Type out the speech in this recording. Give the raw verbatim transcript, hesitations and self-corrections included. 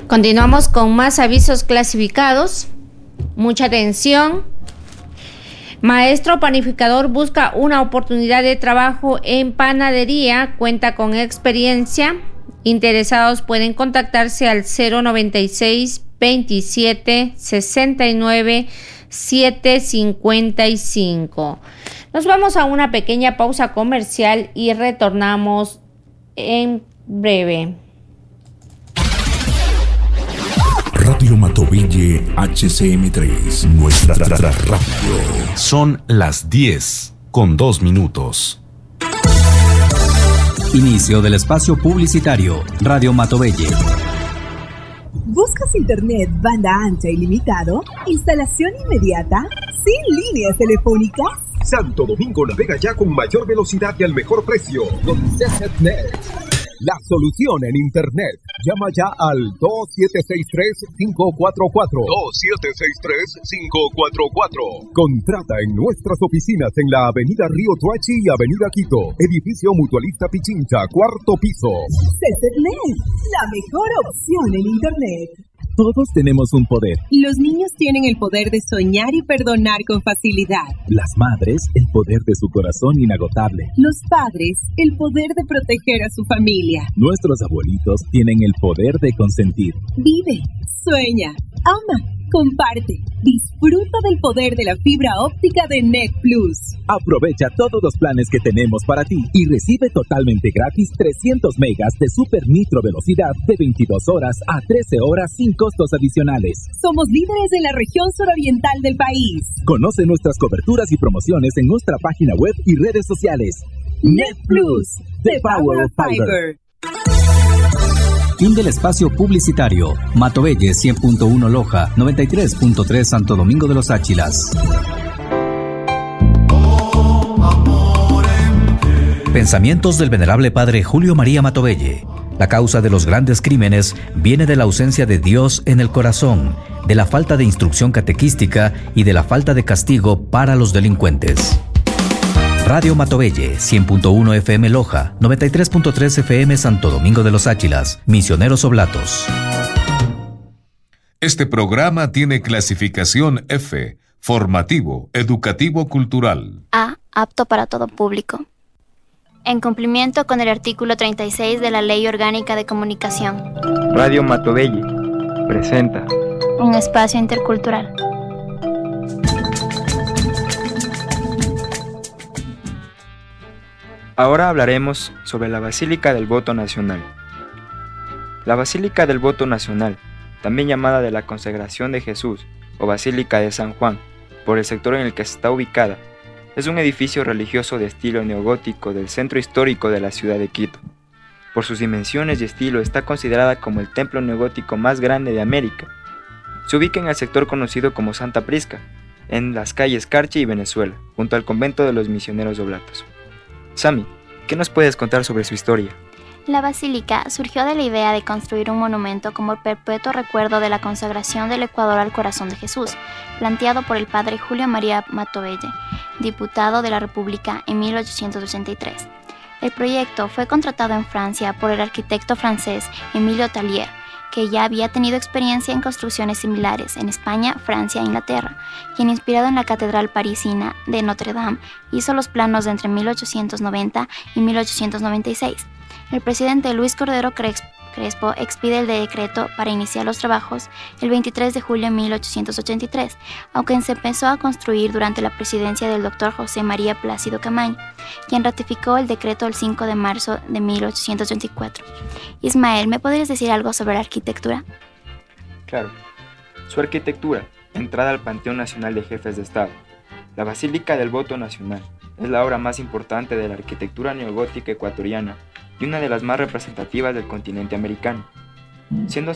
Continuamos con más avisos clasificados. Mucha atención. Maestro panificador busca una oportunidad de trabajo en panadería. Cuenta con experiencia. Interesados pueden contactarse al cero noventa y seis, veintisiete, sesenta y nueve, siete cincuenta y cinco. Nos vamos a una pequeña pausa comercial y retornamos en breve. Radio Matovelle H C M tres, nuestra ra- ra- radio. Son las diez con dos minutos. Inicio del espacio publicitario. Radio Matovelle. ¿Buscas internet banda ancha ilimitado? ¿Instalación inmediata? ¿Sin líneas telefónicas? Santo Domingo navega ya con mayor velocidad y al mejor precio con CCnet. La solución en internet. Llama ya al dos siete seis tres, cinco cuatro cuatro. dos siete seis tres, cinco cuatro cuatro. Contrata en nuestras oficinas en la avenida Río Tuachi y avenida Quito. Edificio Mutualista Pichincha, cuarto piso. CCnet, la mejor opción en internet. Todos tenemos un poder. Los niños tienen el poder de soñar y perdonar con facilidad. Las madres, el poder de su corazón inagotable. Los padres, el poder de proteger a su familia. Nuestros abuelitos tienen el poder de consentir. Vive, sueña, ama, comparte. Disfruta del poder de la fibra óptica de Net Plus. Aprovecha todos los planes que tenemos para ti y recibe totalmente gratis trescientos megas de super nitro velocidad de veintidós horas a trece horas sin costos adicionales. Somos líderes en la región suroriental del país. Conoce nuestras coberturas y promociones en nuestra página web y redes sociales. Net Plus, the power of fiber. Fin del espacio publicitario. Matovelle cien punto uno Loja, noventa y tres punto tres Santo Domingo de los Áchilas. Pensamientos del venerable padre Julio María Matovelle. La causa de los grandes crímenes viene de la ausencia de Dios en el corazón, de la falta de instrucción catequística y de la falta de castigo para los delincuentes. Radio Matovelle, cien punto uno F M Loja, noventa y tres punto tres F M Santo Domingo de los Áchilas, Misioneros Oblatos. Este programa tiene clasificación F, formativo, educativo, cultural. A, apto para todo público. En cumplimiento con el artículo treinta y seis de la Ley Orgánica de Comunicación. Radio Matovelle presenta un espacio intercultural. Ahora hablaremos sobre la Basílica del Voto Nacional. La Basílica del Voto Nacional, también llamada de la Consagración de Jesús o Basílica de San Juan, por el sector en el que está ubicada, es un edificio religioso de estilo neogótico del centro histórico de la ciudad de Quito. Por sus dimensiones y estilo está considerada como el templo neogótico más grande de América. Se ubica en el sector conocido como Santa Prisca, en las calles Carchi y Venezuela, junto al convento de los Misioneros Oblatos. Sami, ¿qué nos puedes contar sobre su historia? La basílica surgió de la idea de construir un monumento como perpetuo recuerdo de la consagración del Ecuador al corazón de Jesús, planteado por el padre Julio María Matovelle, diputado de la República en mil ochocientos ochenta y tres. El proyecto fue contratado en Francia por el arquitecto francés Emilio Tallier, que ya había tenido experiencia en construcciones similares en España, Francia e Inglaterra, quien, inspirado en la catedral parisina de Notre Dame, hizo los planos de entre mil ochocientos noventa y mil ochocientos noventa y seis. El presidente Luis Cordero Crespo expide el decreto para iniciar los trabajos el veintitrés de julio de mil ochocientos ochenta y tres, aunque se empezó a construir durante la presidencia del doctor José María Plácido Camaño, quien ratificó el decreto el cinco de marzo de mil ochocientos ochenta y cuatro. Ismael, ¿me podrías decir algo sobre la arquitectura? Claro. Su arquitectura, entrada al Panteón Nacional de Jefes de Estado. La Basílica del Voto Nacional es la obra más importante de la arquitectura neogótica ecuatoriana y una de las más representativas del continente americano, siendo